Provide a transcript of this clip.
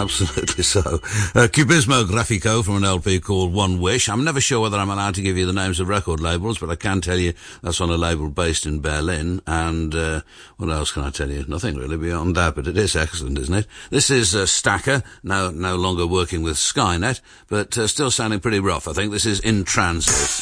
Absolutely so. Cubismo Grafico from an LP called One Wish. I'm never sure whether I'm allowed to give you the names of record labels, but I can tell you that's on a label based in Berlin. And what else can I tell you? Nothing really beyond that, but it is excellent, isn't it? This is Stacker, no longer working with Skynet, but still sounding pretty rough. I think this is In Transit.